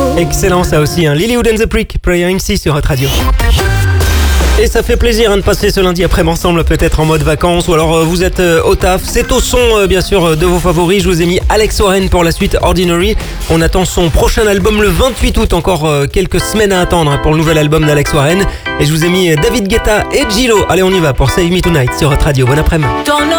Excellent ça aussi, hein. Lilywood and the Prick, Prayer MC sur Hot Radio. Et ça fait plaisir de passer ce lundi après ensemble, peut-être en mode vacances ou alors vous êtes au taf. C'est au son bien sûr de vos favoris. Je vous ai mis Alex Warren pour la suite Ordinary. On attend son prochain album le 28 août, encore quelques semaines à attendre pour le nouvel album d'Alex Warren. Et je vous ai mis David Guetta et Gillo. Allez, on y va pour Save Me Tonight sur Hot Radio. Bon après-midi.